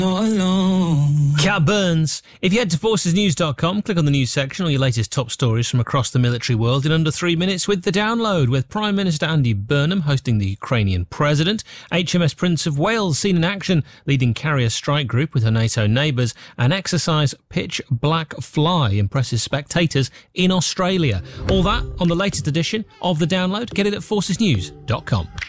Not alone. Cat Burns. If you head to forcesnews.com, click on the news section, all your latest top stories from across the military world in under 3 minutes with The Download, with Prime Minister Andy Burnham hosting the Ukrainian president, HMS Prince of Wales seen in action leading carrier strike group with her NATO neighbours, and exercise Pitch Black Fly impresses spectators in Australia. All that on the latest edition of The Download. Get it at forcesnews.com.